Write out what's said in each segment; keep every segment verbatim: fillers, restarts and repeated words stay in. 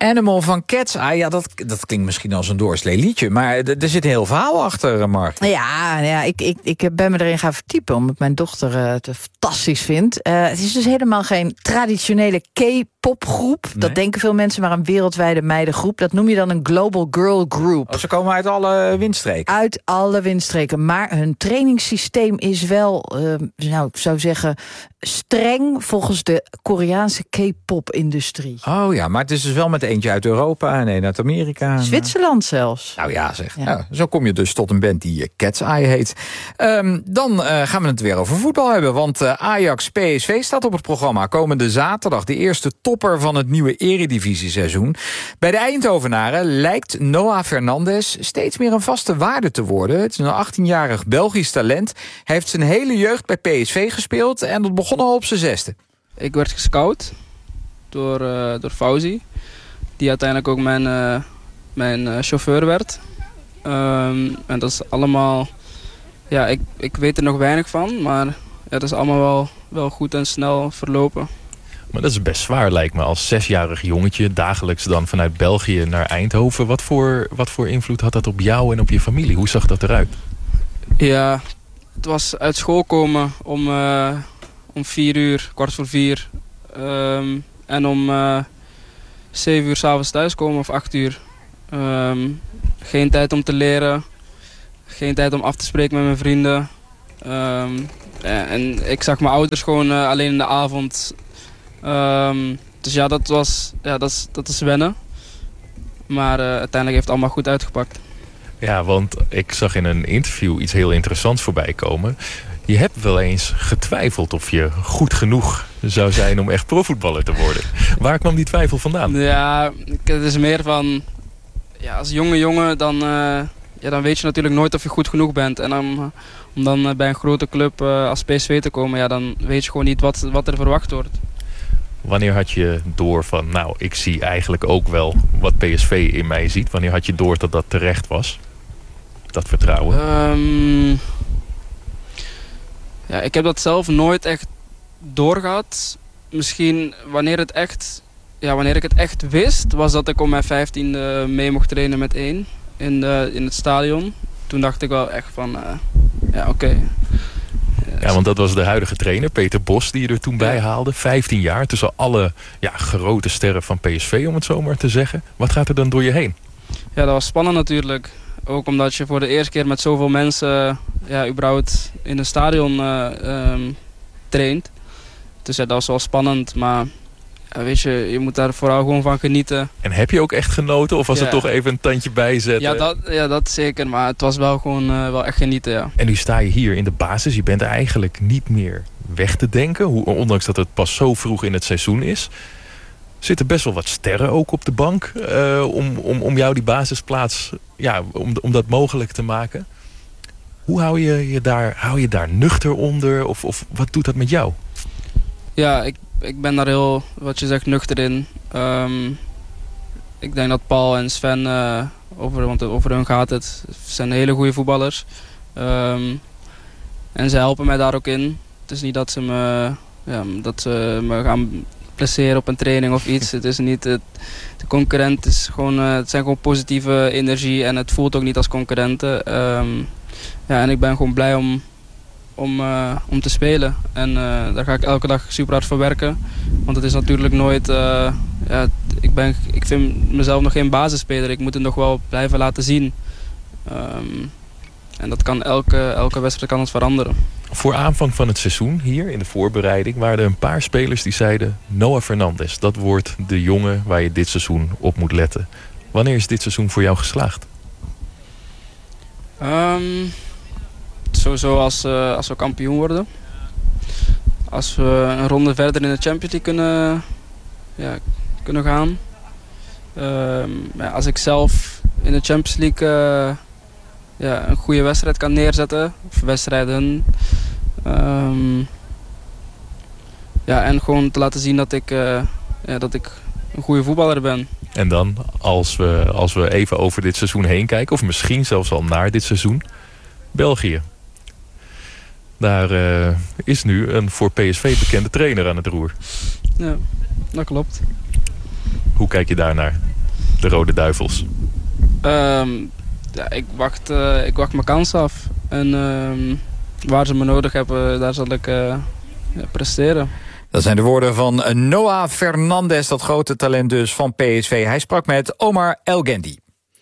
Animal van Cat's Eye, ja, dat, dat klinkt misschien als een doorslee liedje, maar d- er zit een heel verhaal achter, Mark. Ja, ja ik, ik, ik ben me erin gaan verdiepen, omdat mijn dochter uh, het fantastisch vindt. Uh, het is dus helemaal geen traditionele K-popgroep. Nee. Dat denken veel mensen, maar een wereldwijde meidengroep. Dat noem je dan een Global Girl Group. Oh, ze komen uit alle windstreken? Uit alle windstreken, maar hun trainingssysteem is wel, uh, nou, ik zou zeggen, streng volgens de Koreaanse K-pop-industrie. Oh ja, maar het is dus wel met eentje uit Europa en een uit Amerika. Zwitserland zelfs. Nou ja, zeg. Ja. Nou, zo kom je dus tot een band die Cat's Eye heet. Um, dan uh, gaan we het weer over voetbal hebben, want uh, Ajax P S V staat op het programma. Komende zaterdag de eerste topper van het nieuwe eredivisie-seizoen. Bij de Eindhovenaren lijkt Noah Fernandes steeds meer een vaste waarde te worden. Het is een achttienjarig Belgisch talent. Hij heeft zijn hele jeugd bij P S V gespeeld en dat begon al op zijn zesde. Ik werd gescout door, uh, door Fauzi, die uiteindelijk ook mijn, uh, mijn uh, chauffeur werd. Um, en dat is allemaal, ja, ik, ik weet er nog weinig van, maar ja, dat is allemaal wel, wel goed en snel verlopen. Maar dat is best zwaar, lijkt me, als zesjarig jongetje dagelijks dan vanuit België naar Eindhoven. Wat voor, wat voor invloed had dat op jou en op je familie? Hoe zag dat eruit? Ja, het was uit school komen om, uh, om vier uur, kwart voor vier. Um, en om uh, zeven uur 's avonds thuiskomen of acht uur. Um, geen tijd om te leren. Geen tijd om af te spreken met mijn vrienden. Um, en ik zag mijn ouders gewoon uh, alleen in de avond. Um, dus ja, dat, was, ja dat, is, dat is wennen. Maar uh, uiteindelijk heeft het allemaal goed uitgepakt. Ja, want ik zag in een interview iets heel interessants voorbij komen. Je hebt wel eens getwijfeld of je goed genoeg zou zijn om echt profvoetballer te worden. Waar kwam die twijfel vandaan? Ja, het is meer van, ja, als jonge jongen dan, uh, ja, dan weet je natuurlijk nooit of je goed genoeg bent. En dan, om dan uh, bij een grote club uh, als P S V te komen, ja, dan weet je gewoon niet wat, wat er verwacht wordt. Wanneer had je door van, nou, ik zie eigenlijk ook wel wat P S V in mij ziet? Wanneer had je door dat dat terecht was? Dat vertrouwen? Um, ja, ik heb dat zelf nooit echt doorgehad. Misschien wanneer het echt, ja, wanneer ik het echt wist, was dat ik om mijn vijftiende mee mocht trainen met één in, de, in het stadion. Toen dacht ik wel echt van, uh, ja, oké. Okay. Ja, want dat was de huidige trainer, Peter Bos, die je er toen bij haalde. vijftien jaar tussen alle ja, grote sterren van P S V, om het zo maar te zeggen. Wat gaat er dan door je heen? Ja, dat was spannend natuurlijk. Ook omdat je voor de eerste keer met zoveel mensen ja, überhaupt in een stadion uh, um, traint. Dus ja, dat was wel spannend, maar ja, weet je, je moet daar vooral gewoon van genieten. En heb je ook echt genoten of was ja. er toch even een tandje bijzetten? Ja, dat, ja, dat zeker, maar het was wel gewoon uh, wel echt genieten, ja. En nu sta je hier in de basis, je bent eigenlijk niet meer weg te denken, hoe, ondanks dat het pas zo vroeg in het seizoen is. Zitten best wel wat sterren ook op de bank uh, om, om, om jou die basisplaats, ja, om, om dat mogelijk te maken. Hoe hou je je daar, hou je daar nuchter onder of, of wat doet dat met jou? Ja, ik, ik ben daar heel, wat je zegt, nuchter in. Um, ik denk dat Paul en Sven, uh, over, want over hun gaat het, zijn hele goede voetballers. Um, en ze helpen mij daar ook in. Het is niet dat ze me, ja, dat ze me gaan placeren op een training of iets. Het is niet het, de concurrent is gewoon, uh, het zijn gewoon positieve energie en het voelt ook niet als concurrenten. Um, ja, en ik ben gewoon blij om, om, uh, om te spelen. En uh, daar ga ik elke dag super hard voor werken. Want het is natuurlijk nooit, uh, ja, ik, ben, ik vind mezelf nog geen basisspeler. Ik moet het nog wel blijven laten zien. Um, en dat kan elke, elke wedstrijd kan het veranderen. Voor aanvang van het seizoen, hier in de voorbereiding, waren er een paar spelers die zeiden: Noah Fernandes, dat wordt de jongen waar je dit seizoen op moet letten. Wanneer is dit seizoen voor jou geslaagd? Um, sowieso als, uh, als we kampioen worden. Als we een ronde verder in de Champions League kunnen, ja, kunnen gaan. Um, ja, als ik zelf in de Champions League uh, ja, een goede wedstrijd kan neerzetten. Of wedstrijden. Um, ja, en gewoon te laten zien dat ik, uh, ja, dat ik een goede voetballer ben. En dan, als we, als we even over dit seizoen heen kijken, of misschien zelfs al naar dit seizoen, België. Daar uh, is nu een voor P S V bekende trainer aan het roer. Ja, dat klopt. Hoe kijk je daarnaar? de Rode Duivels? Um, ja, ik, wacht, uh, ik wacht mijn kans af. En um, waar ze me nodig hebben, daar zal ik uh, ja, presteren. Dat zijn de woorden van Noah Fernandes, dat grote talent dus van P S V. Hij sprak met Omar El Gendi.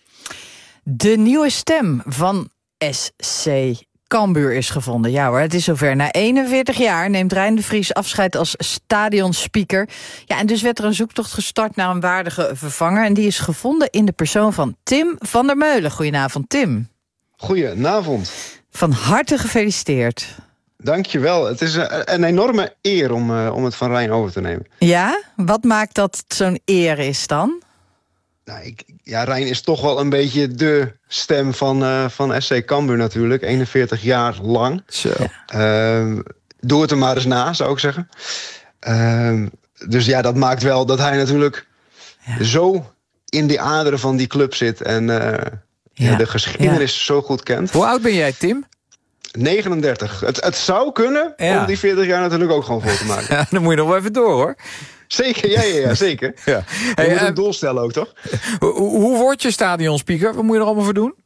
De nieuwe stem van S C Cambuur is gevonden. Ja hoor, het is zover. Na eenenveertig jaar neemt Rein de Vries afscheid als stadionspeaker. Ja, en dus werd er een zoektocht gestart naar een waardige vervanger. En die is gevonden in de persoon van Tim van der Meulen. Goedenavond, Tim. Goedenavond. Van harte gefeliciteerd. Dankjewel. Het is een, een enorme eer om, uh, om het van Rein over te nemen. Ja? Wat maakt dat het zo'n eer is dan? Nou, ik, ja, Rein is toch wel een beetje de stem van, uh, van S C Cambuur natuurlijk. eenenveertig jaar lang. Zo. Uh, doe het er maar eens na, zou ik zeggen. Uh, dus ja, dat maakt wel dat hij natuurlijk ja. zo in die aderen van die club zit. En uh, ja. Ja, de geschiedenis ja. zo goed kent. Hoe oud ben jij, Tim? negenendertig. Het, het zou kunnen ja. om die veertig jaar natuurlijk ook gewoon vol te maken. Ja, dan moet je nog wel even door, hoor. Zeker, ja, ja, ja zeker. Ja. Hey, je moet een uh, doel stellen ook, toch? Hoe, hoe word je stadionspeaker? Wat moet je er allemaal voor doen?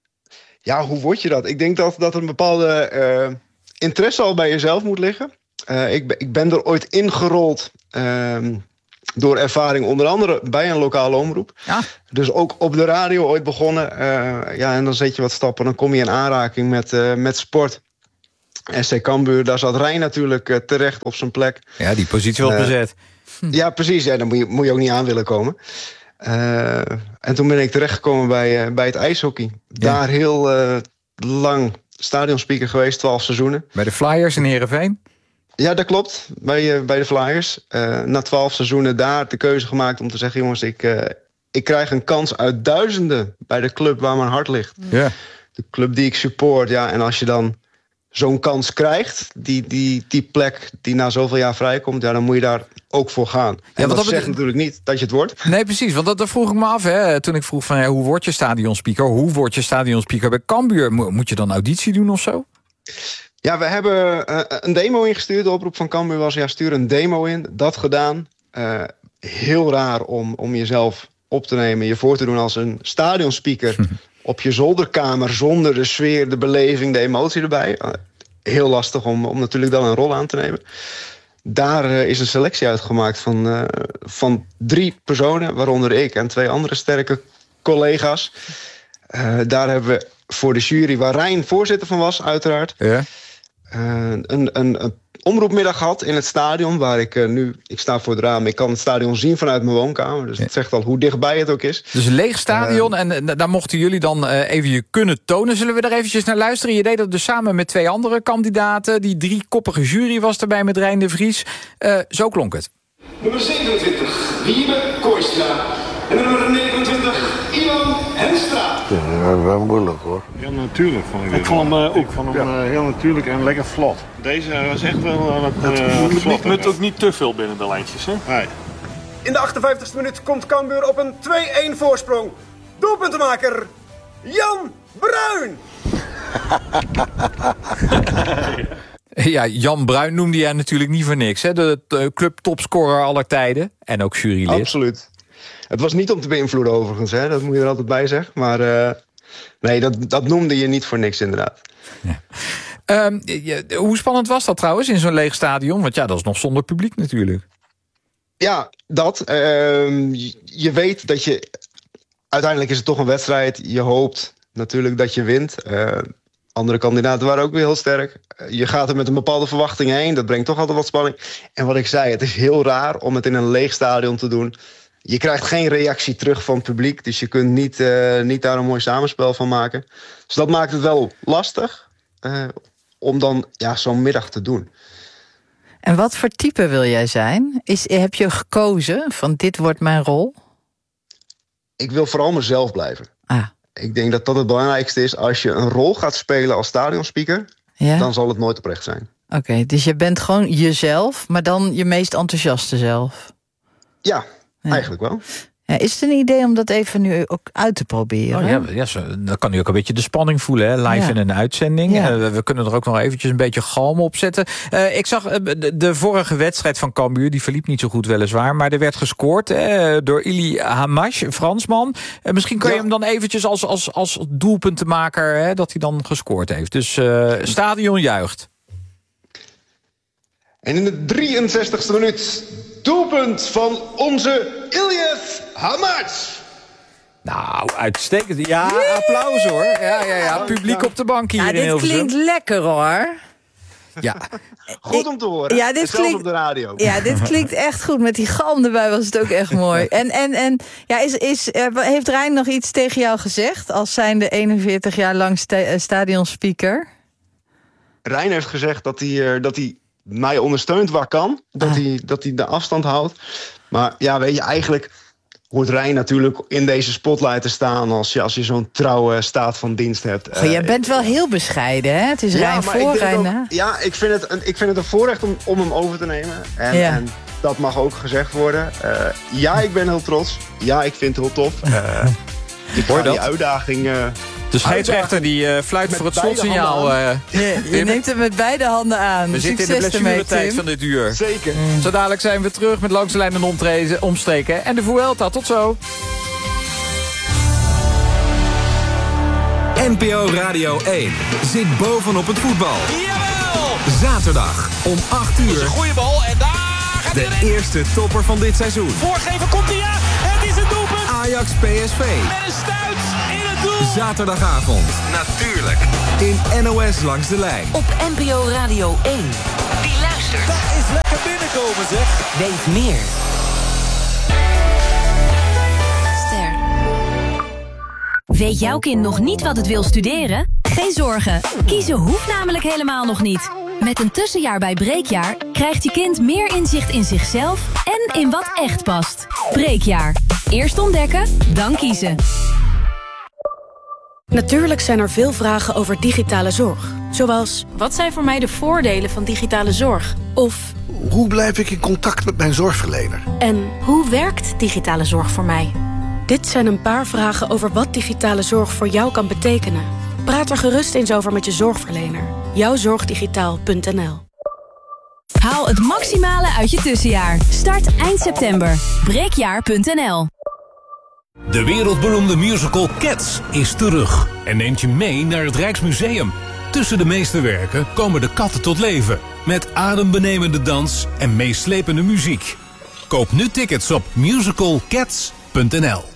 Ja, hoe word je dat? Ik denk dat, dat een bepaalde uh, interesse al bij jezelf moet liggen. Uh, ik, ik ben er ooit ingerold uh, door ervaring, onder andere bij een lokale omroep. Ja. Dus ook op de radio ooit begonnen. Uh, ja, en dan zet je wat stappen, dan kom je in aanraking met, uh, met sport. S C Cambuur, daar zat Rein natuurlijk uh, terecht op zijn plek. Ja, die positie wel uh, bezet. Hm. Ja, precies. Ja, daar moet je, moet je ook niet aan willen komen. Uh, en toen ben ik terechtgekomen bij, uh, bij het ijshockey. Ja. Daar heel uh, lang stadionspeaker geweest, twaalf seizoenen. Bij de Flyers in Heerenveen? Ja, dat klopt. Bij, uh, bij de Flyers. Uh, na twaalf seizoenen daar de keuze gemaakt om te zeggen... jongens, ik, uh, ik krijg een kans uit duizenden bij de club waar mijn hart ligt. Ja. De club die ik support. Ja, en als je dan zo'n kans krijgt, die, die, die plek die na zoveel jaar vrijkomt... Ja, dan moet je daar ook voor gaan. Ja, en dat, dat zegt natuurlijk niet dat je het wordt. Nee, precies, want dat, dat vroeg ik me af. Hè, toen ik vroeg van ja, hoe word je stadionspeaker? Hoe word je stadionspeaker bij Cambuur? Moet je dan auditie doen of zo? Ja, we hebben uh, een demo ingestuurd. De oproep van Cambuur was, ja, stuur een demo in. Dat gedaan. Uh, heel raar om, om jezelf op te nemen, je voor te doen als een stadionspeaker... op je zolderkamer, zonder de sfeer, de beleving, de emotie erbij. Uh, heel lastig om, om natuurlijk dan een rol aan te nemen. Daar uh, is een selectie uitgemaakt van, uh, van drie personen, waaronder ik en twee andere sterke collega's. Uh, daar hebben we voor de jury, waar Rein voorzitter van was, uiteraard... Ja. Uh, een, een, een omroepmiddag gehad in het stadion, waar ik uh, nu... Ik sta voor het raam, ik kan het stadion zien vanuit mijn woonkamer. Dus dat zegt al hoe dichtbij het ook is. Dus een leeg stadion, uh, en uh, daar mochten jullie dan uh, even je kunnen tonen. Zullen we er eventjes naar luisteren? Je deed dat dus samen met twee andere kandidaten. Die driekoppige jury was erbij met Rein de Vries. Uh, zo klonk het. Nummer zevenentwintig, Wiebe Kooistra. En nummer negenentwintig, Ivan Henstra. Ja, dat is wel moeilijk, hoor. Heel natuurlijk vond ik dit. Ik vond hem uh, ook ik vond hem, ja. uh, heel natuurlijk en lekker vlot. Deze was echt wel uh, wat, uh, het wat moet, vlot. Het moet ook niet te veel binnen de lijntjes, hè? Nee. In de achtenvijftigste minuut komt Cambuur op een twee-een voorsprong. Doelpuntenmaker Jan Bruin. Ja, Jan Bruin noemde jij natuurlijk niet voor niks, hè? De, de clubtopscorer aller tijden en ook jurylid. Absoluut. Het was niet om te beïnvloeden overigens, hè? Dat moet je er altijd bij zeggen. Maar uh, nee, dat, dat noemde je niet voor niks inderdaad. Ja. Um, je, hoe spannend was dat trouwens in zo'n leeg stadion? Want ja, dat is nog zonder publiek natuurlijk. Ja, dat. Uh, je, je weet dat je... Uiteindelijk is het toch een wedstrijd. Je hoopt natuurlijk dat je wint. Uh, andere kandidaten waren ook weer heel sterk. Uh, je gaat er met een bepaalde verwachting heen. Dat brengt toch altijd wat spanning. En wat ik zei, het is heel raar om het in een leeg stadion te doen. Je krijgt geen reactie terug van het publiek. Dus je kunt niet, uh, niet daar een mooi samenspel van maken. Dus dat maakt het wel lastig uh, om dan ja, zo'n middag te doen. En wat voor type wil jij zijn? Is, heb je gekozen van dit wordt mijn rol? Ik wil vooral mezelf blijven. Ah. Ik denk dat dat het belangrijkste is. Als je een rol gaat spelen als stadionspeaker... Ja? Dan zal het nooit oprecht zijn. Oké, okay, dus je bent gewoon jezelf... maar dan je meest enthousiaste zelf? Ja, ja. Eigenlijk wel. Ja, is het een idee om dat even nu ook uit te proberen? Oh, ja, ja, zo, dan kan u ook een beetje de spanning voelen, hè? Live ja. in een uitzending. Ja. Uh, we kunnen er ook nog eventjes een beetje galm op zetten. Uh, ik zag uh, de, de vorige wedstrijd van Cambuur, die verliep niet zo goed weliswaar, maar er werd gescoord uh, door Ili Hamash, een Fransman. Uh, misschien kan je ja. hem dan eventjes als, als, als doelpuntenmaker, hè, dat hij dan gescoord heeft. Dus uh, stadion juicht. En in de drieënzestigste minuut, doelpunt van onze Ilyef Hamash. Nou, uitstekend. Ja, applaus hoor. Ja, ja, ja. Publiek op de bank hier ja, in Hilversum. Dit klinkt lekker hoor. Ja. Goed om te horen. Ja, dit klinkt op de radio. Ja, dit klinkt echt goed. Met die galm erbij was het ook echt mooi. En, en, en ja, is, is, heeft Rijn nog iets tegen jou gezegd als zijnde eenenveertig jaar lang sta- stadionspeaker? Rijn heeft gezegd dat hij, dat hij mij ondersteunt waar kan. Dat, ah. hij, dat hij de afstand houdt. Maar ja, weet je, eigenlijk hoort Rijn natuurlijk in deze spotlight te staan als je, als je zo'n trouwe staat van dienst hebt. Goh, jij bent wel heel bescheiden, hè? Het is ja, Rijn voor, Rijn na. Ja, ik vind, het een, ik vind het een voorrecht om, om hem over te nemen. En, ja. en dat mag ook gezegd worden. Uh, ja, ik ben heel trots. Ja, ik vind het heel tof. Uh, ik hoor die uitdaging... Uh, De scheidsrechter die uh, fluit voor het slotsignaal. Uh, je je neemt hem met beide handen aan. We zitten in de blessuretijd van dit uur. Zeker. Mm. Zo dadelijk zijn we terug met Langs de Lijn en omstreken. En de Vuelta. Tot zo. N P O Radio één zit bovenop het voetbal. Jawel! Zaterdag om acht uur. Dat is een goede bal en daar gaat de erin. Eerste topper van dit seizoen. Voorgever komt hij, ja. Het is een doelpunt. Ajax P S V. Met een stuit in het doel. Zaterdagavond. Natuurlijk. In N O S Langs de Lijn. Op N P O Radio één. Wie luistert? Dat is lekker binnenkomen, zeg. Weet meer. Ster. Weet jouw kind nog niet wat het wil studeren? Geen zorgen. Kiezen hoeft namelijk helemaal nog niet. Met een tussenjaar bij Breekjaar krijgt je kind meer inzicht in zichzelf en in wat echt past. Breekjaar. Eerst ontdekken, dan kiezen. Natuurlijk zijn er veel vragen over digitale zorg. Zoals, wat zijn voor mij de voordelen van digitale zorg? Of, hoe blijf ik in contact met mijn zorgverlener? En hoe werkt digitale zorg voor mij? Dit zijn een paar vragen over wat digitale zorg voor jou kan betekenen. Praat er gerust eens over met je zorgverlener. jouwzorgdigitaal punt n l. Haal het maximale uit je tussenjaar. Start eind september. breekjaar punt n l. De wereldberoemde musical Cats is terug en neemt je mee naar het Rijksmuseum. Tussen de meesterwerken komen de katten tot leven, met adembenemende dans en meeslepende muziek. Koop nu tickets op musical cats punt n l.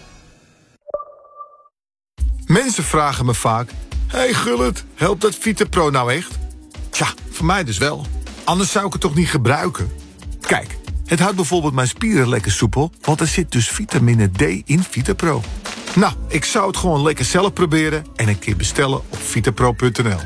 Mensen vragen me vaak: hey Gullit, helpt dat VitaPro nou echt? Tja, voor mij dus wel. Anders zou ik het toch niet gebruiken? Kijk, het houdt bijvoorbeeld mijn spieren lekker soepel, want er zit dus vitamine D in VitaPro. Nou, ik zou het gewoon lekker zelf proberen en een keer bestellen op vitapro punt n l.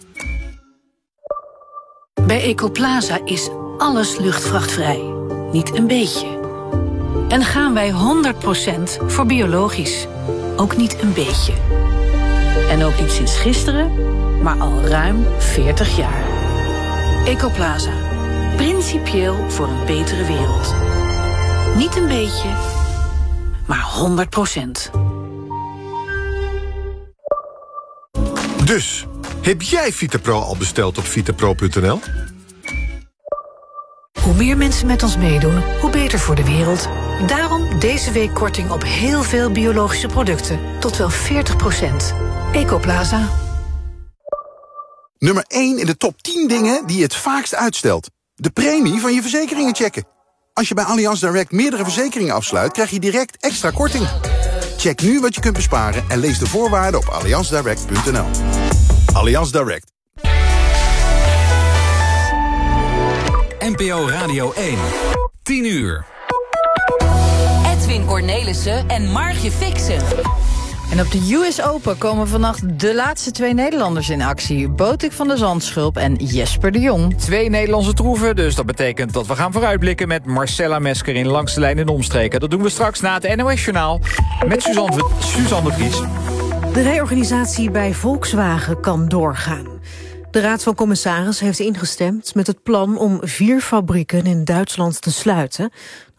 Bij Ecoplaza is alles luchtvrachtvrij. Niet een beetje. En gaan wij honderd procent voor biologisch. Ook niet een beetje. En ook niet sinds gisteren, maar al ruim veertig jaar. Ecoplaza. Principieel voor een betere wereld. Niet een beetje, maar honderd procent. Dus, heb jij VitaPro al besteld op vitapro punt n l? Hoe meer mensen met ons meedoen, hoe beter voor de wereld. Daarom deze week korting op heel veel biologische producten. Tot wel veertig procent. Ecoplaza. Nummer één in de top tien dingen die je het vaakst uitstelt. De premie van je verzekeringen checken. Als je bij Allianz Direct meerdere verzekeringen afsluit, krijg je direct extra korting. Check nu wat je kunt besparen en lees de voorwaarden op allianz direct punt n l. Allianz Direct. N P O Radio één. tien uur. Edwin Cornelissen en Margje Fixen. En op de U S Open komen vannacht de laatste twee Nederlanders in actie. Botik van der Zandschulp en Jesper de Jong. Twee Nederlandse troeven, dus dat betekent dat we gaan vooruitblikken met Marcella Mesker in Langs de Lijn en Omstreken. Dat doen we straks na het N O S-journaal met Suzanne, Suzanne de Vries. De reorganisatie bij Volkswagen kan doorgaan. De Raad van Commissaris heeft ingestemd met het plan om vier fabrieken in Duitsland te sluiten.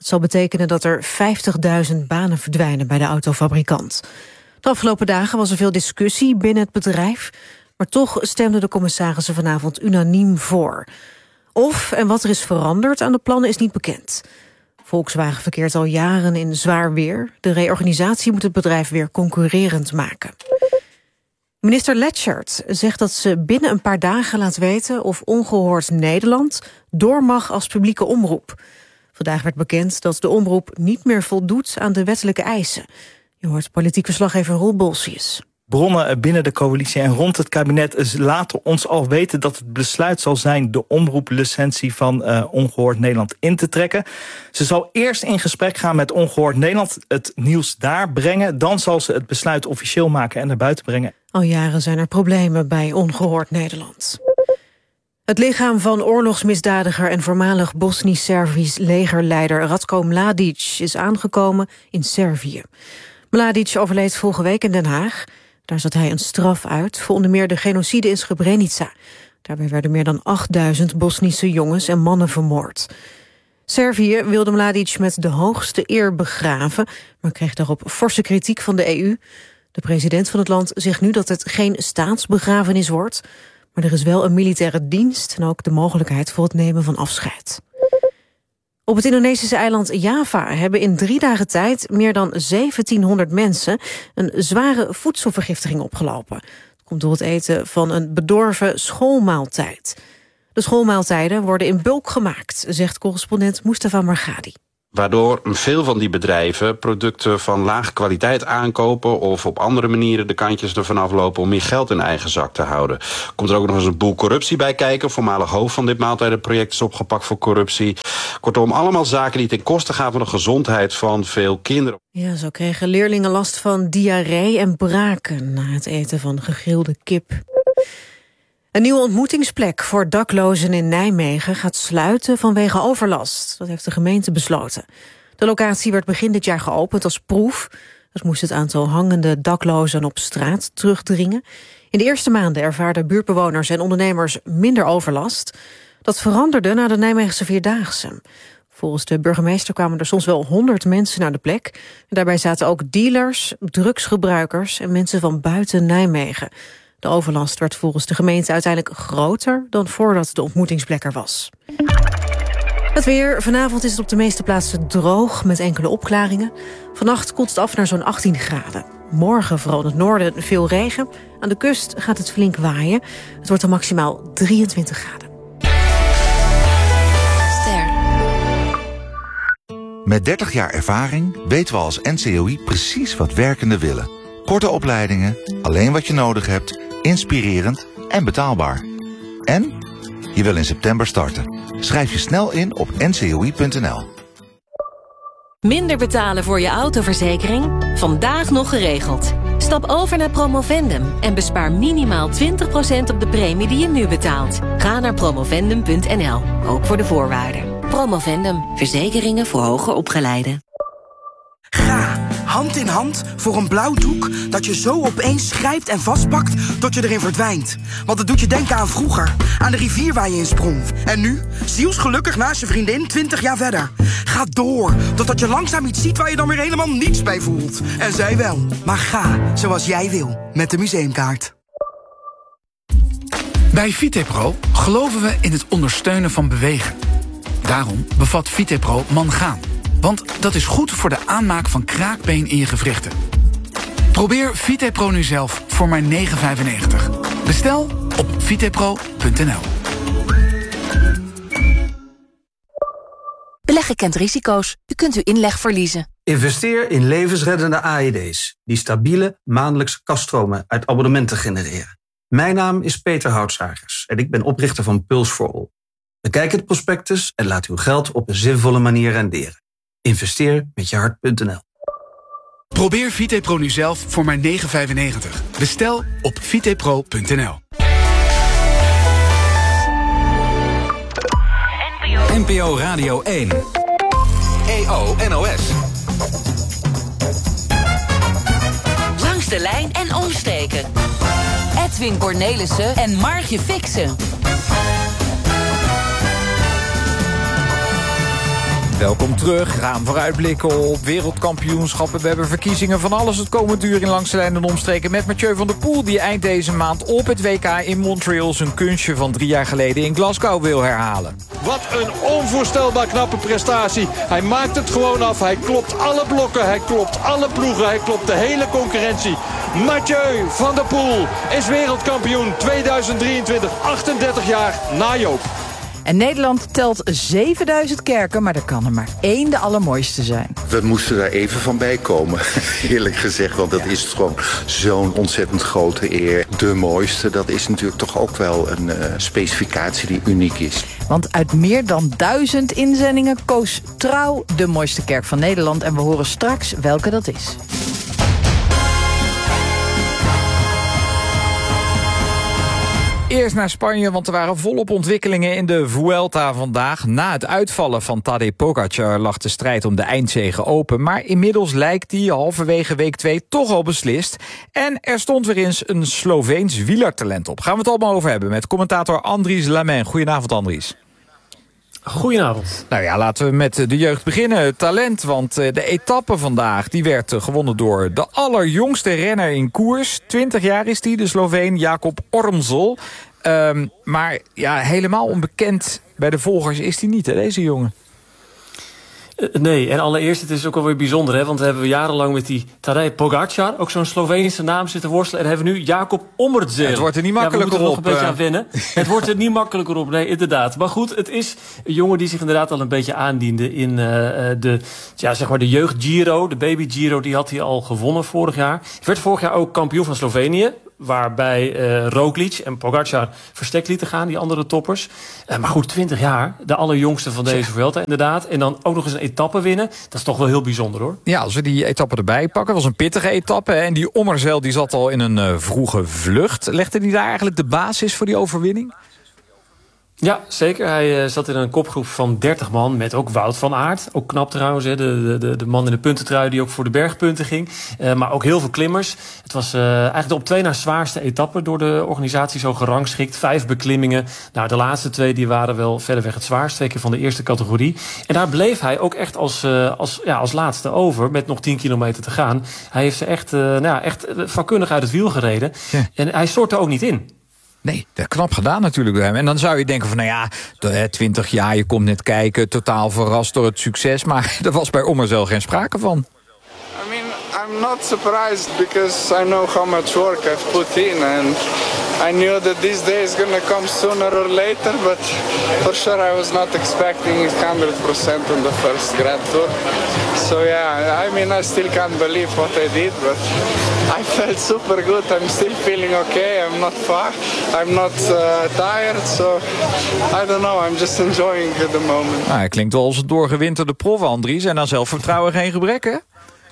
Dat zal betekenen dat er vijftigduizend banen verdwijnen bij de autofabrikant. De afgelopen dagen was er veel discussie binnen het bedrijf, maar toch stemden de commissarissen vanavond unaniem voor. Of en wat er is veranderd aan de plannen is niet bekend. Volkswagen verkeert al jaren in zwaar weer. De reorganisatie moet het bedrijf weer concurrerend maken. Minister Letchert zegt dat ze binnen een paar dagen laat weten of Ongehoord Nederland door mag als publieke omroep. Vandaag werd bekend dat de omroep niet meer voldoet aan de wettelijke eisen. Je hoort politiek verslaggever Roel Bolsius. Bronnen binnen de coalitie en rond het kabinet laten ons al weten dat het besluit zal zijn de omroeplicentie van uh, Ongehoord Nederland in te trekken. Ze zal eerst in gesprek gaan met Ongehoord Nederland, het nieuws daar brengen. Dan zal ze het besluit officieel maken en naar buiten brengen. Al jaren zijn er problemen bij Ongehoord Nederland. Het lichaam van oorlogsmisdadiger en voormalig Bosnisch-Servisch legerleider Ratko Mladic is aangekomen in Servië. Mladic overleed vorige week in Den Haag. Daar zat hij een straf uit voor onder meer de genocide in Srebrenica. Daarbij werden meer dan achtduizend Bosnische jongens en mannen vermoord. Servië wilde Mladic met de hoogste eer begraven, maar kreeg daarop forse kritiek van de E U. De president van het land zegt nu dat het geen staatsbegrafenis wordt, maar er is wel een militaire dienst en ook de mogelijkheid voor het nemen van afscheid. Op het Indonesische eiland Java hebben in drie dagen tijd meer dan zeventienhonderd mensen een zware voedselvergiftiging opgelopen. Dat komt door het eten van een bedorven schoolmaaltijd. De schoolmaaltijden worden in bulk gemaakt, zegt correspondent Mustafa Margadi. Waardoor veel van die bedrijven producten van lage kwaliteit aankopen of op andere manieren de kantjes ervan aflopen om meer geld in eigen zak te houden. Komt er ook nog eens een boel corruptie bij kijken. Voormalig hoofd van dit maaltijdenproject is opgepakt voor corruptie. Kortom, allemaal zaken die ten koste gaan van de gezondheid van veel kinderen. Ja, zo kregen leerlingen last van diarree en braken na het eten van gegrilde kip. Een nieuwe ontmoetingsplek voor daklozen in Nijmegen gaat sluiten vanwege overlast. Dat heeft de gemeente besloten. De locatie werd begin dit jaar geopend als proef. Dat moest het aantal hangende daklozen op straat terugdringen. In de eerste maanden ervaarden buurtbewoners en ondernemers minder overlast. Dat veranderde na de Nijmeegse Vierdaagse. Volgens de burgemeester kwamen er soms wel honderd mensen naar de plek. Daarbij zaten ook dealers, drugsgebruikers en mensen van buiten Nijmegen. De overlast werd volgens de gemeente uiteindelijk groter dan voordat de ontmoetingsplek er was. Het weer. Vanavond is het op de meeste plaatsen droog met enkele opklaringen. Vannacht koelt het af naar zo'n achttien graden. Morgen vooral in het noorden veel regen. Aan de kust gaat het flink waaien. Het wordt dan maximaal drieëntwintig graden. Ster. Met dertig jaar ervaring weten we als N C O I precies wat werkenden willen. Korte opleidingen, alleen wat je nodig hebt, inspirerend en betaalbaar. En je wil in september starten. Schrijf je snel in op n c o i punt n l. Minder betalen voor je autoverzekering? Vandaag nog geregeld. Stap over naar Promovendum en bespaar minimaal twintig procent op de premie die je nu betaalt. Ga naar promovendum punt n l, ook voor de voorwaarden. Promovendum, verzekeringen voor hoger opgeleiden. Ga hand in hand voor een blauw doek dat je zo opeens grijpt en vastpakt tot je erin verdwijnt. Want het doet je denken aan vroeger, aan de rivier waar je in sprong. En nu, zielsgelukkig naast je vriendin, twintig jaar verder. Ga door, totdat je langzaam iets ziet waar je dan weer helemaal niets bij voelt. En zij wel. Maar ga zoals jij wil, met de museumkaart. Bij Vitepro geloven we in het ondersteunen van bewegen. Daarom bevat Vitepro mangaan. Want dat is goed voor de aanmaak van kraakbeen in je gewrichten. Probeer Vitepro nu zelf voor maar negen vijfennegentig. Bestel op vitepro punt n l. Beleggen kent risico's. U kunt uw inleg verliezen. Investeer in levensreddende A E D's... die stabiele maandelijkse kaststromen uit abonnementen genereren. Mijn naam is Peter Houtzagers en ik ben oprichter van Pulse for All. Bekijk het prospectus en laat uw geld op een zinvolle manier renderen. Investeer met je hart punt n l. Probeer Vitepro nu zelf voor maar negen vijfennegentig. Bestel op vitepro punt n l. N P O Radio één. E O N O S. Langs de lijn en omsteken. Edwin Cornelissen en Margje Fixen. Welkom terug. We gaan vooruitblikken op wereldkampioenschappen. We hebben verkiezingen van alles het komend uur in Langs de Lijn en Omstreken met Mathieu van der Poel, die eind deze maand op het W K in Montreal zijn kunstje van drie jaar geleden in Glasgow wil herhalen. Wat een onvoorstelbaar knappe prestatie. Hij maakt het gewoon af. Hij klopt alle blokken. Hij klopt alle ploegen. Hij klopt de hele concurrentie. Mathieu van der Poel is wereldkampioen tweeduizend drieëntwintig. achtendertig jaar na Joop. En Nederland telt zevenduizend kerken, maar er kan er maar één de allermooiste zijn. We moesten daar even van bij komen, eerlijk gezegd. Want dat is gewoon zo'n ontzettend grote eer. De mooiste, dat is natuurlijk toch ook wel een uh, specificatie die uniek is. Want uit meer dan duizend inzendingen koos Trouw de mooiste kerk van Nederland. En we horen straks welke dat is. Eerst naar Spanje, want er waren volop ontwikkelingen in de Vuelta vandaag. Na het uitvallen van Tadej Pogacar lag de strijd om de eindzege open. Maar inmiddels lijkt die halverwege week twee toch al beslist. En er stond weer eens een Sloveens wielertalent op. Gaan we het allemaal over hebben met commentator Andries Lamen. Goedenavond, Andries. Goedenavond. Nou ja, laten we met de jeugd beginnen. Talent, want de etappe vandaag die werd gewonnen door de allerjongste renner in koers. twintig jaar is die, de Sloveen Jakob Ormzel. Um, maar ja, helemaal onbekend bij de volgers is hij niet, hè, deze jongen. Nee, en allereerst, het is ook alweer bijzonder, hè, want we hebben jarenlang met die Tadej Pogacar, ook zo'n Slovenische naam, zitten worstelen. En hebben we nu Jakob Ommerzel. Het wordt er niet makkelijker ja, we op. Er nog een beetje aan wennen. Het wordt er niet makkelijker op, nee, inderdaad. Maar goed, het is een jongen die zich inderdaad al een beetje aandiende in uh, de, ja, zeg maar de jeugd Giro, de baby Giro, die had hij al gewonnen vorig jaar. Hij werd vorig jaar ook kampioen van Slovenië, waarbij uh, Roglic en Pogacar verstek lieten gaan, die andere toppers. Uh, maar goed, twintig jaar, de allerjongste van deze Vuelta inderdaad. En dan ook nog eens een etappe winnen. Dat is toch wel heel bijzonder, hoor. Ja, als we die etappe erbij pakken, was een pittige etappe. En die Ommerzel die zat al in een uh, vroege vlucht. Legde hij daar eigenlijk de basis voor die overwinning? Ja, zeker. Hij uh, zat in een kopgroep van dertig man met ook Wout van Aert. Ook knap trouwens, hè, de, de, de man in de puntentrui die ook voor de bergpunten ging. Uh, maar ook heel veel klimmers. Het was uh, eigenlijk de op twee na zwaarste etappe door de organisatie zo gerangschikt. Vijf beklimmingen. Nou, de laatste twee die waren wel verderweg het zwaarst. Twee keer van de eerste categorie. En daar bleef hij ook echt als, uh, als, ja, als laatste over met nog tien kilometer te gaan. Hij heeft ze echt, uh, nou ja, echt vakkundig uit het wiel gereden. Ja. En hij stortte ook niet in. Nee, dat knap gedaan natuurlijk door hem. En dan zou je denken van, nou ja, twintig jaar, je komt net kijken, totaal verrast door het succes. Maar er was bij Ommerzel geen sprake van. I mean, I'm not surprised because I know how much work I've put in. And I knew that this day is going to come sooner or later. But for sure I was not expecting it one hundred percent on the first Grand Tour. So yeah, I mean, I still can't believe what I did. But I felt super good. I'm still feeling okay. I'm not far. I'm not uh, tired. So I don't know. I'm just enjoying the moment. Nou, hij klinkt wel als een doorgewinterde prof, Andries. En dan zelfvertrouwen geen gebrek, hè?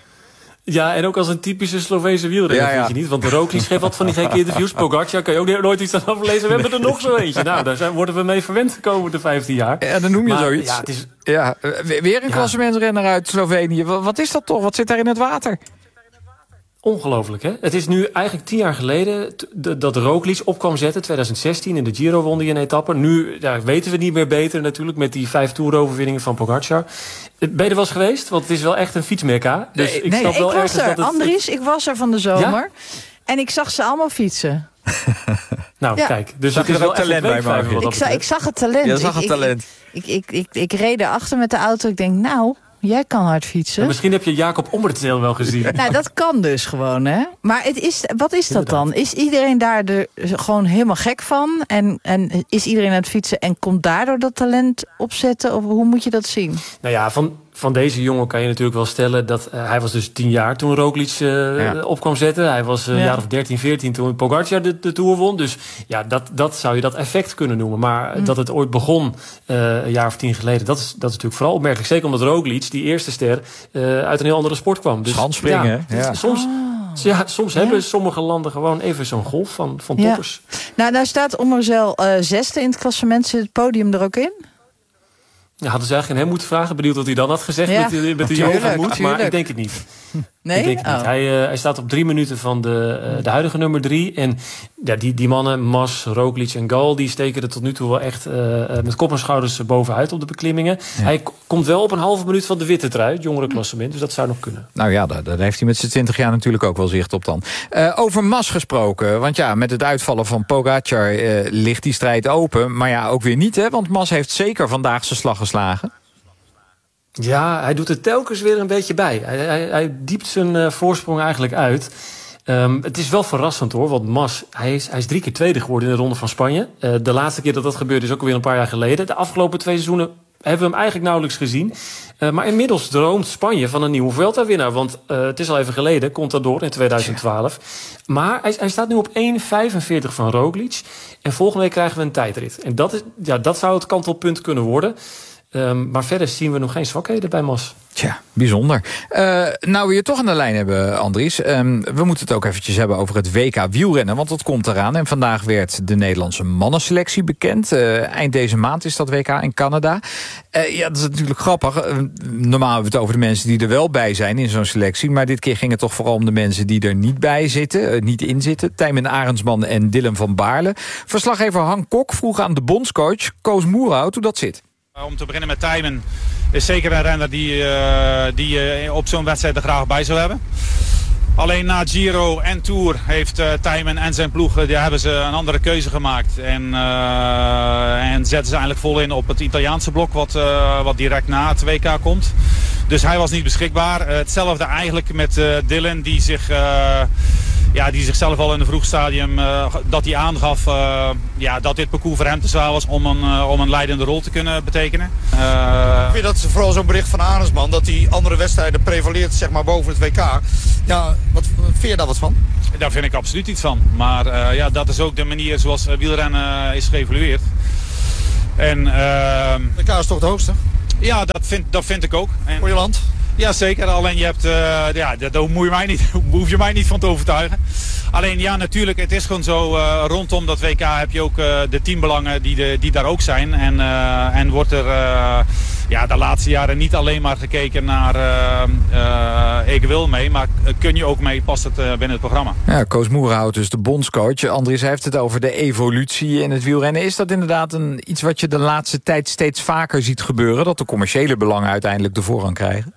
Ja, en ook als een typische Sloveense wielrenner, ja, ja. vind je niet? Want de Roglic schreef wat van die gekke interviews. Pogacar kan je ook nooit iets aan aflezen. We hebben er nog zo eentje. Nou, daar zijn, worden we mee verwend gekomen de vijftien jaar. Ja, dan noem je maar, zoiets. Ja, het is... ja, weer een ja. klassementsrenner uit Slovenië. Wat is dat toch? Wat zit daar in het water? Ongelooflijk, hè? Het is nu eigenlijk tien jaar geleden dat Roglic op kwam zetten. twintig zestien in de Giro won hij een etappe. Nu ja, weten we niet meer beter natuurlijk met die vijf toeroverwinningen van Pogacar. Ben je er wel eens geweest? Want het is wel echt een fietsmekka. Dus nee, ik nee, snap wel ik was er. Dat het... Andries, ik was er van de zomer. Ja? En ik zag ze allemaal fietsen. Nou, ja. kijk. Dus zag het is wel talent bij me. Ik, ik zag het talent. Ja, zag het talent. Ik, ik, ik, ik, ik reed erachter met de auto. Ik denk, nou... Jij kan hard fietsen. En misschien heb je Jakob Ommerzel wel gezien. Nou, dat kan dus gewoon, hè. Maar het is, wat is dat dan? Is iedereen daar er gewoon helemaal gek van? En, en is iedereen aan het fietsen en komt daardoor dat talent opzetten? Of hoe moet je dat zien? Nou ja, van... Van deze jongen kan je natuurlijk wel stellen dat uh, hij was dus tien jaar toen Roglic uh, ja. op kwam zetten. Hij was uh, een ja. jaar of dertien, veertien toen Pogacar de, de Tour won. Dus ja, dat, dat zou je dat effect kunnen noemen. Maar mm. dat het ooit begon uh, een jaar of tien geleden, dat is, dat is natuurlijk vooral opmerkelijk. Zeker omdat Roglic, die eerste ster, uh, uit een heel andere sport kwam. Dus, Schanspringen, ja. ja. Soms, oh. ja, soms ja. hebben sommige landen gewoon even zo'n golf van, van toppers. Ja. Nou, daar staat Ommerzel uh, zesde in het klassement. Zit het podium er ook in? Ja, hadden ze eigenlijk aan hem moeten vragen. Benieuwd wat hij dan had gezegd ja, met, met de jongen van Moed. Maar ik denk het niet. Nee? Ik denk het niet. Oh. Hij, uh, hij staat op drie minuten van de, uh, de huidige nummer drie. En ja, die, die mannen, Mas, Roglic en Gal, die steken er tot nu toe wel echt uh, met kop en schouders bovenuit op de beklimmingen. Ja. Hij k- komt wel op een halve minuut van de witte trui, het jongerenklassement. Dus dat zou nog kunnen. Nou ja, daar, daar heeft hij met zijn twintig jaar natuurlijk ook wel zicht op dan. Uh, over Mas gesproken, want ja, met het uitvallen van Pogacar uh, ligt die strijd open. Maar ja, ook weer niet, hè, want Mas heeft zeker vandaag zijn slag geslagen. Ja, hij doet er telkens weer een beetje bij. Hij, hij, hij diept zijn uh, voorsprong eigenlijk uit. Um, het is wel verrassend hoor, want Mas, hij is, hij is drie keer tweede geworden in de Ronde van Spanje. Uh, de laatste keer dat dat gebeurde is ook alweer een paar jaar geleden. De afgelopen twee seizoenen hebben we hem eigenlijk nauwelijks gezien. Uh, maar inmiddels droomt Spanje van een nieuwe Vuelta-winnaar. Want uh, het is al even geleden, Contador in tweeduizend twaalf. Maar hij, hij staat nu op één vijfenveertig van Roglic. En volgende week krijgen we een tijdrit. En dat, is, ja, dat zou het kantelpunt kunnen worden. Um, maar verder zien we nog geen zwakheden bij Mas. Tja, bijzonder. Uh, nou, we je toch aan de lijn hebben, Andries. Um, we moeten het ook eventjes hebben over het W K wielrennen, want dat komt eraan. En vandaag werd de Nederlandse mannenselectie bekend. Uh, eind deze maand is dat W K in Canada. Uh, ja, dat is natuurlijk grappig. Uh, normaal hebben we het over de mensen die er wel bij zijn in zo'n selectie. Maar dit keer ging het toch vooral om de mensen die er niet bij zitten, uh, niet in zitten. Tijmen Arendsman en Dylan van Baarle. Verslaggever Han Kok vroeg aan de bondscoach Koos Moerhout hoe dat zit. Om te beginnen met Tijmen is zeker een renner die, uh, die je op zo'n wedstrijd er graag bij zou hebben. Alleen na Giro en Tour heeft uh, Tijmen en zijn ploeg die hebben ze een andere keuze gemaakt. En, uh, en zetten ze eigenlijk vol in op het Italiaanse blok wat, uh, wat direct na het W K komt. Dus hij was niet beschikbaar. Uh, hetzelfde eigenlijk met uh, Dylan die zich... Uh, Ja, die zichzelf al in een vroeg stadium uh, dat hij aangaf uh, ja, dat dit parcours voor hem te zwaar was om een, uh, om een leidende rol te kunnen betekenen. Uh, ik vind dat vooral zo'n bericht van Arendsman dat die andere wedstrijden prevaleert zeg maar, boven het W K. Ja, wat vind je daar wat van? Daar vind ik absoluut iets van. Maar uh, ja, dat is ook de manier zoals uh, wielrennen is geëvolueerd. En, uh, W K is toch het hoogste? Ja, dat vind, dat vind ik ook. En, voor je land? Ja, zeker. Alleen je hebt, uh, ja, daar hoef je, mij niet, hoef je mij niet van te overtuigen. Alleen ja, natuurlijk, het is gewoon zo, uh, rondom dat W K heb je ook uh, de teambelangen die, de, die daar ook zijn. En, uh, en wordt er uh, ja, de laatste jaren niet alleen maar gekeken naar uh, uh, ik wil mee, maar kun je ook mee, past het uh, binnen het programma. Ja, Koos Moerhout, dus de bondscoach. Andries heeft het over de evolutie in het wielrennen. Is dat inderdaad een, iets wat je de laatste tijd steeds vaker ziet gebeuren? Dat de commerciële belangen uiteindelijk de voorrang krijgen?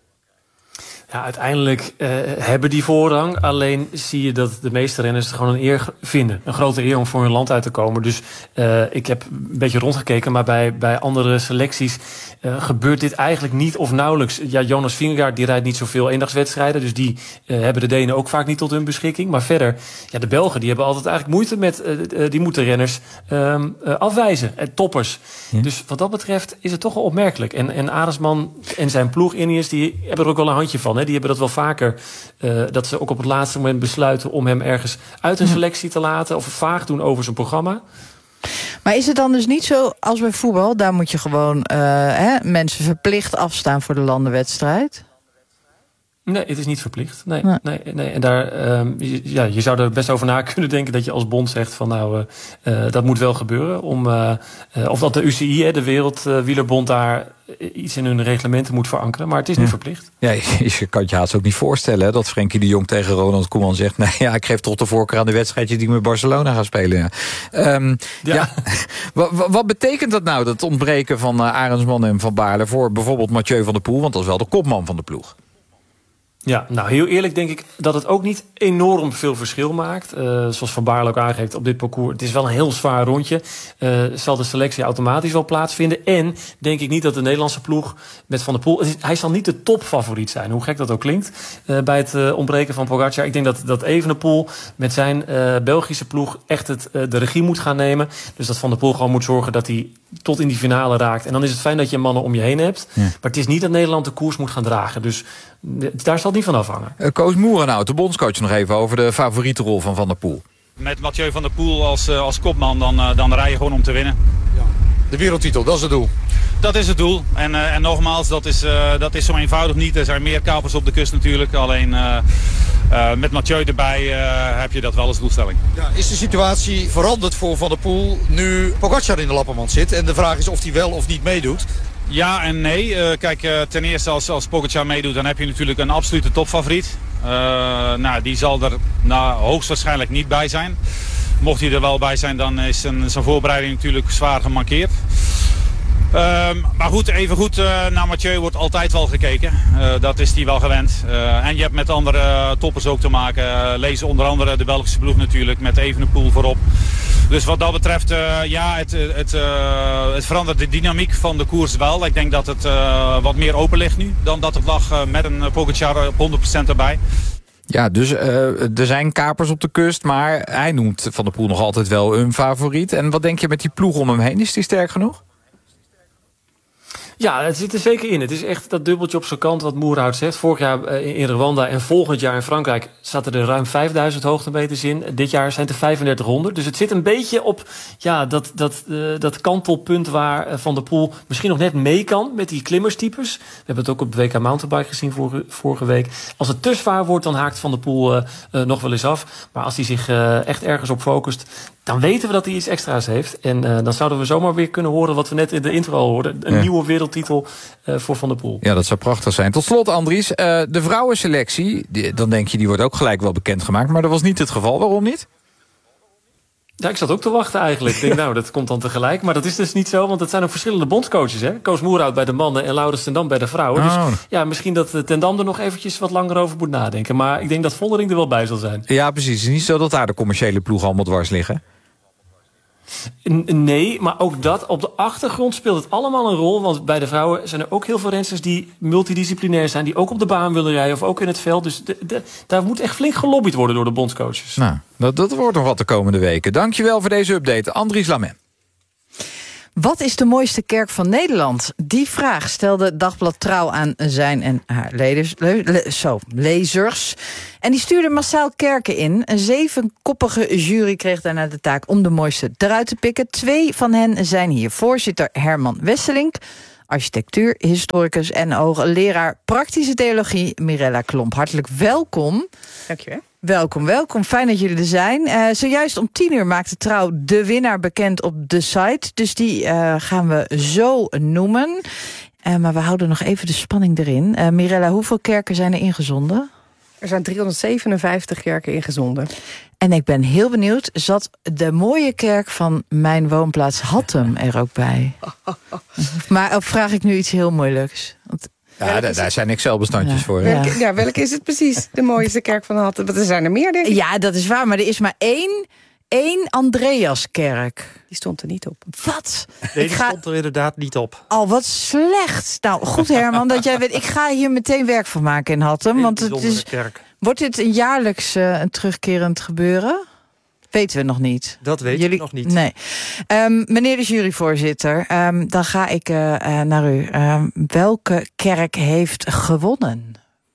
Ja, uiteindelijk uh, hebben die voorrang. Alleen zie je dat de meeste renners het gewoon een eer vinden. Een grote eer om voor hun land uit te komen. Dus uh, ik heb een beetje rondgekeken. Maar bij, bij andere selecties uh, gebeurt dit eigenlijk niet of nauwelijks. Ja, Jonas Vingegaard die rijdt niet zoveel eendagswedstrijden. Dus die uh, hebben de Denen ook vaak niet tot hun beschikking. Maar verder, ja, de Belgen die hebben altijd eigenlijk moeite met... Uh, uh, die moeten renners uh, uh, afwijzen. Uh, toppers. Ja. Dus wat dat betreft is het toch wel opmerkelijk. En, en Arendsman en zijn ploeg Ineos, die hebben er ook wel een handje van. Hè? Die hebben dat wel vaker, uh, dat ze ook op het laatste moment besluiten om hem ergens uit een selectie te laten of vaag doen over zijn programma. Maar is het dan dus niet zo als bij voetbal? Daar moet je gewoon uh, hè, mensen verplicht afstaan voor de landenwedstrijd? Nee, het is niet verplicht. Nee, nee. nee, nee. En daar, um, je, ja, je zou er best over na kunnen denken dat je als bond zegt van nou, uh, uh, dat moet wel gebeuren. Om, uh, uh, of dat de U C I, de Wereldwielerbond, daar iets in hun reglementen moet verankeren. Maar het is niet ja. verplicht. Ja, je, je kan het je haast ook niet voorstellen hè, dat Frenkie de Jong tegen Ronald Koeman zegt... nee, ja, ik geef toch de voorkeur aan de wedstrijdje die ik met Barcelona ga spelen. Ja. Um, ja. ja. wat, wat betekent dat nou, dat ontbreken van uh, Arendsman en Van Baarle... voor bijvoorbeeld Mathieu van der Poel, want dat is wel de kopman van de ploeg? Ja, nou heel eerlijk denk ik dat het ook niet enorm veel verschil maakt. Uh, zoals Van Baarle ook aangeeft op dit parcours. Het is wel een heel zwaar rondje. Uh, zal de selectie automatisch wel plaatsvinden. En denk ik niet dat de Nederlandse ploeg met Van der Poel... Hij zal niet de topfavoriet zijn, hoe gek dat ook klinkt. Uh, bij het uh, ontbreken van Pogacar. Ik denk dat, dat Evenepoel met zijn uh, Belgische ploeg echt het, uh, de regie moet gaan nemen. Dus dat Van der Poel gewoon moet zorgen dat hij tot in die finale raakt. En dan is het fijn dat je mannen om je heen hebt. Ja. Maar het is niet dat Nederland de koers moet gaan dragen. Dus daar zal het niet van afhangen. Uh, Koos Moerhout, de bondscoach, nog even over de favoriete rol van Van der Poel. Met Mathieu van der Poel als, uh, als kopman, dan, uh, dan rij je gewoon om te winnen. Ja. De wereldtitel, dat is het doel. Dat is het doel. En, uh, en nogmaals, dat is, uh, dat is zo eenvoudig niet. Er zijn meer kapers op de kust natuurlijk. Alleen uh, uh, met Mathieu erbij uh, heb je dat wel als doelstelling. Ja, is de situatie veranderd voor Van der Poel nu Pogacar in de lappenmand zit? En de vraag is of hij wel of niet meedoet. Ja en nee. Uh, kijk, uh, ten eerste als, als Pogačar meedoet, dan heb je natuurlijk een absolute topfavoriet. Uh, nou, die zal er nou, hoogstwaarschijnlijk niet bij zijn. Mocht hij er wel bij zijn, dan is zijn, zijn voorbereiding natuurlijk zwaar gemankeerd. Uh, maar goed, even goed, uh, naar Mathieu wordt altijd wel gekeken. Uh, dat is hij wel gewend. Uh, en je hebt met andere uh, toppers ook te maken. Uh, lees onder andere de Belgische ploeg natuurlijk, met Evenepoel voorop. Dus wat dat betreft, uh, ja, het, het, uh, het verandert de dynamiek van de koers wel. Ik denk dat het uh, wat meer open ligt nu dan dat het lag uh, met een Pogačar op honderd procent erbij. Ja, dus uh, er zijn kapers op de kust, maar hij noemt Van der Poel nog altijd wel een favoriet. En wat denk je met die ploeg om hem heen? Is die sterk genoeg? Ja, het zit er zeker in. Het is echt dat dubbeltje op zijn kant wat Moerhout zegt. Vorig jaar in Rwanda en volgend jaar in Frankrijk zaten er ruim vijfduizend hoogtemeters in. Dit jaar zijn het er vijfendertighonderd. Dus het zit een beetje op ja, dat, dat, uh, dat kantelpunt waar Van der Poel misschien nog net mee kan met die klimmerstypes. We hebben het ook op de W K Mountainbike gezien vorige, vorige week. Als het te zwaar wordt, dan haakt Van der Poel uh, uh, nog wel eens af. Maar als hij zich uh, echt ergens op focust, dan weten we dat hij iets extra's heeft. En uh, dan zouden we zomaar weer kunnen horen wat we net in de intro al hoorden. Een ja. nieuwe wereldtitel uh, voor Van der Poel. Ja, dat zou prachtig zijn. Tot slot, Andries, uh, de vrouwenselectie, die, dan denk je, die wordt ook gelijk wel bekendgemaakt. Maar dat was niet het geval. Waarom niet? Ja, ik zat ook te wachten eigenlijk. Ik denk, nou, dat komt dan tegelijk. Maar dat is dus niet zo, want het zijn ook verschillende bondscoaches. Hè? Koos Moerhout bij de mannen en Laurens ten Dam bij de vrouwen. Oh. Dus ja, misschien dat ten Dam er nog eventjes wat langer over moet nadenken. Maar ik denk dat Vollering er wel bij zal zijn. Ja, precies. Het is niet zo dat daar de commerciële ploegen allemaal dwars liggen. Nee, maar ook dat op de achtergrond speelt het allemaal een rol. Want bij de vrouwen zijn er ook heel veel rensters die multidisciplinair zijn, die ook op de baan willen rijden of ook in het veld. Dus de, de, daar moet echt flink gelobbyd worden door de bondscoaches. Nou, dat, dat wordt nog wat de komende weken. Dankjewel voor deze update, Andries Lamet. Wat is de mooiste kerk van Nederland? Die vraag stelde Dagblad Trouw aan zijn en haar lezers. Le, le, zo, lezers. En die stuurde massaal kerken in. Een zevenkoppige jury kreeg daarna de taak om de mooiste eruit te pikken. Twee van hen zijn hier. Voorzitter Herman Wesselink, architectuurhistoricus en hoogleraar praktische theologie Mirella Klomp. Hartelijk welkom. Dankjewel. Welkom, welkom. Fijn dat jullie er zijn. Uh, zojuist om tien uur maakte Trouw de winnaar bekend op de site. Dus die uh, gaan we zo noemen. Uh, maar we houden nog even de spanning erin. Uh, Mirella, hoeveel kerken zijn er ingezonden? Er zijn driehonderdzevenenvijftig kerken ingezonden. En ik ben heel benieuwd, zat de mooie kerk van mijn woonplaats Hattem er ook bij? Maar ook vraag ik nu iets heel moeilijks. Want ja, daar, daar zijn Excel-bestandjes ja. voor. Welke, ja. ja, welke is het precies? De mooiste kerk van Hattem? Want er zijn er meer, denk ik. Ja, dat is waar, maar er is maar één, één Andreaskerk. Die stond er niet op. Wat? Nee, die ga... stond er inderdaad niet op. Al wat slecht. Nou, goed Herman, dat jij weet. Ik ga hier meteen werk van maken in Hattem. Een want het is. Kerk. Wordt dit een jaarlijks uh, een terugkerend gebeuren? Weten we nog niet. Dat weten Jullie... we nog niet. Nee. Um, meneer de juryvoorzitter, um, dan ga ik uh, uh, naar u. Um, welke kerk heeft gewonnen?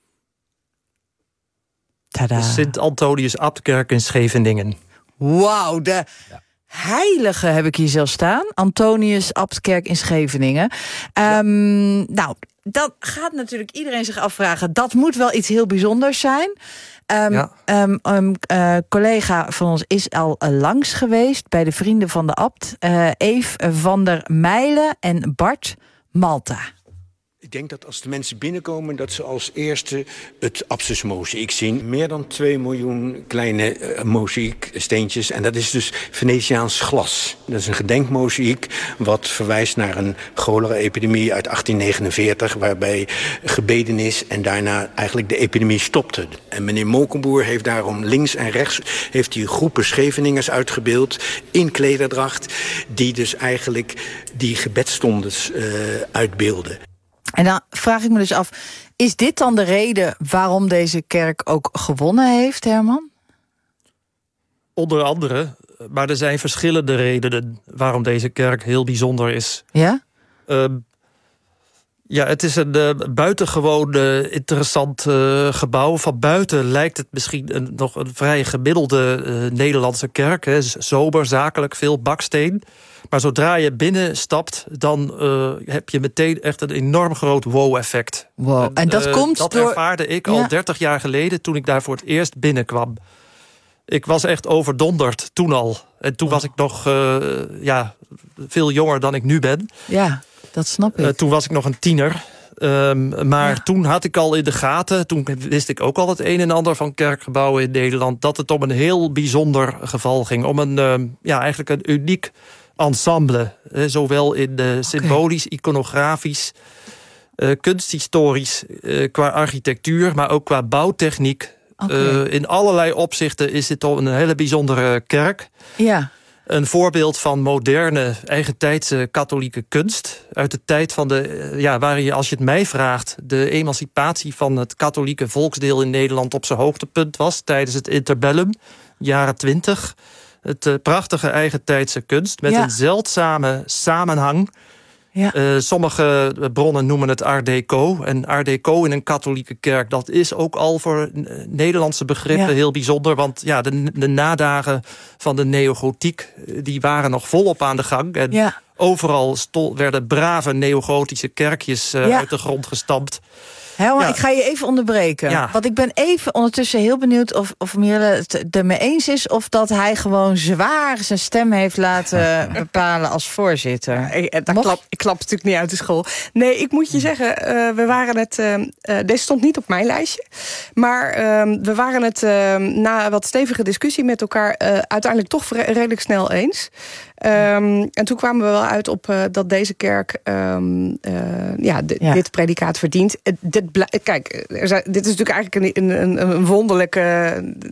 Tada. De Sint-Antonius Abtkerk in Scheveningen. Wauw, de ja. heilige heb ik hier zelf staan. Antonius Abtkerk in Scheveningen. Um, ja. Nou, dan gaat natuurlijk iedereen zich afvragen, dat moet wel iets heel bijzonders zijn. Um, ja. um, um, uh, collega van ons is al uh, langs geweest bij de Vrienden van de Abt. Uh, Eve van der Meijlen en Bart Malta. Ik denk dat als de mensen binnenkomen, dat ze als eerste het Apsusmozaïek zien. Meer dan twee miljoen kleine uh, mozaïeksteentjes. En dat is dus Venetiaans glas. Dat is een gedenkmozaïek wat verwijst naar een cholera-epidemie uit achttien negenenveertig... waarbij gebeden is en daarna eigenlijk de epidemie stopte. En meneer Molkenboer heeft daarom links en rechts heeft hij groepen Scheveningers uitgebeeld in klederdracht, die dus eigenlijk die gebedstondes uh, uitbeelden. En dan vraag ik me dus af, is dit dan de reden waarom deze kerk ook gewonnen heeft, Herman? Onder andere, maar er zijn verschillende redenen waarom deze kerk heel bijzonder is. Ja? Uh, ja, het is een uh, buitengewoon uh, interessant uh, gebouw. Van buiten lijkt het misschien een, nog een vrij gemiddelde uh, Nederlandse kerk. Hè. Sober, zakelijk, veel baksteen. Maar zodra je binnenstapt, dan uh, heb je meteen echt een enorm groot wow-effect. Wow. En, en dat uh, komt dat door... Dat ervaarde ik al ja. dertig jaar geleden toen ik daar voor het eerst binnenkwam. Ik was echt overdonderd toen al. En toen oh. was ik nog uh, ja, veel jonger dan ik nu ben. Ja. Dat snap ik. Uh, toen was ik nog een tiener. Um, maar ja. toen had ik al in de gaten, toen wist ik ook al het een en ander van kerkgebouwen in Nederland, dat het om een heel bijzonder geval ging. Om een, um, ja, eigenlijk een uniek ensemble. Uh, zowel in uh, symbolisch, okay. iconografisch, uh, kunsthistorisch, uh, qua architectuur, maar ook qua bouwtechniek. Okay. Uh, in allerlei opzichten is dit al een hele bijzondere kerk. Ja. Een voorbeeld van moderne, eigentijdse katholieke kunst. Uit de tijd van de, ja, waar je, als je het mij vraagt, de emancipatie van het katholieke volksdeel in Nederland op zijn hoogtepunt was. Tijdens het interbellum, jaren twintig. Het uh, prachtige eigentijdse kunst met ja. een zeldzame samenhang. Ja. Uh, sommige bronnen noemen het Art Deco. En Art Deco in een katholieke kerk, dat is ook al voor Nederlandse begrippen ja. heel bijzonder. Want ja, de, de nadagen van de neogotiek, die waren nog volop aan de gang. En ja. overal stol, werden brave neogotische kerkjes uh, ja. uit de grond gestampt. Helma, ja. ik ga je even onderbreken. Ja. Want ik ben even ondertussen heel benieuwd of, of Mirelle het ermee eens is, of dat hij gewoon zwaar zijn stem heeft laten bepalen als voorzitter. Ja, ik, dat klap, ik klap natuurlijk niet uit de school. Nee, ik moet je zeggen, uh, we waren het. Uh, uh, deze stond niet op mijn lijstje. Maar uh, we waren het uh, na wat stevige discussie met elkaar uh, uiteindelijk toch redelijk snel eens. Um, en toen kwamen we wel uit op uh, dat deze kerk um, uh, ja, d- ja. dit predicaat verdient. Uh, dit bl- kijk, er zijn, dit is natuurlijk eigenlijk een, een, een, wonderlijk, uh,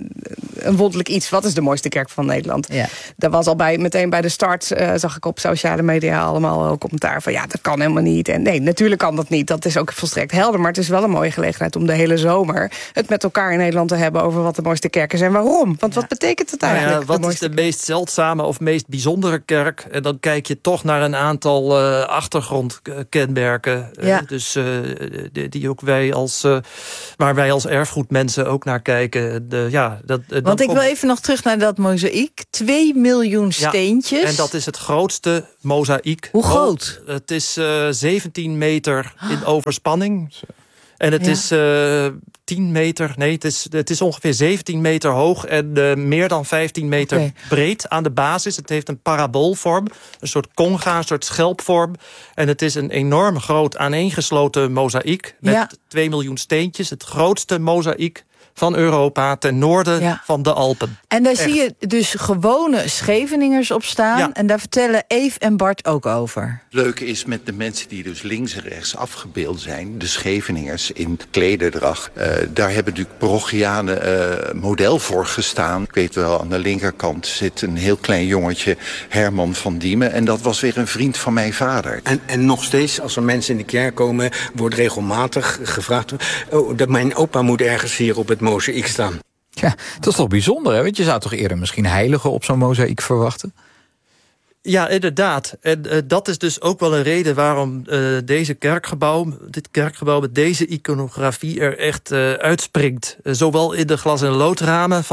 een wonderlijk iets. Wat is de mooiste kerk van Nederland? Ja. Dat was al bij, meteen bij de start, uh, zag ik op sociale media allemaal commentaar van ja, dat kan helemaal niet. En nee, natuurlijk kan dat niet. Dat is ook volstrekt helder. Maar het is wel een mooie gelegenheid om de hele zomer het met elkaar in Nederland te hebben over wat de mooiste kerk is en waarom. Want ja. wat betekent het eigenlijk? Nou ja, wat de is de meest zeldzame of meest bijzondere kerk? En dan kijk je toch naar een aantal uh, achtergrondkenmerken. Ja. Uh, dus uh, die, die ook wij als, uh, waar wij als erfgoedmensen ook naar kijken. De, ja, dat, uh, Want ik komt... wil even nog terug naar dat mozaïek. Twee miljoen steentjes. Ja, en dat is het grootste mozaïek. Hoe groot? Oh, het is uh, zeventien meter in overspanning. En het ja. is uh, tien meter, nee, het is, het is ongeveer zeventien meter hoog en uh, meer dan vijftien meter okay. breed aan de basis. Het heeft een paraboolvorm, een soort conga, een soort schelpvorm. En het is een enorm groot aaneengesloten mozaïek met ja. twee miljoen steentjes. Het grootste mozaïek van Europa ten noorden ja. van de Alpen. En daar Echt. zie je dus gewone Scheveningers op staan. Ja. En daar vertellen Eve en Bart ook over. Het leuke is met de mensen die dus links en rechts afgebeeld zijn, de Scheveningers in klederdracht. Uh, daar hebben natuurlijk parochianen uh, model voor gestaan. Ik weet wel, aan de linkerkant zit een heel klein jongetje, Herman van Diemen. En dat was weer een vriend van mijn vader. En, en nog steeds, als er mensen in de kerk komen, wordt regelmatig gevraagd, oh, dat mijn opa moet ergens hier op het mozaïek staan. Ja, dat is toch bijzonder, hè? Want je zou toch eerder misschien heiligen op zo'n mozaïek verwachten? Ja, inderdaad. En uh, dat is dus ook wel een reden waarom uh, deze kerkgebouw, dit kerkgebouw met deze iconografie er echt uh, uitspringt. Uh, zowel in de glas- en loodramen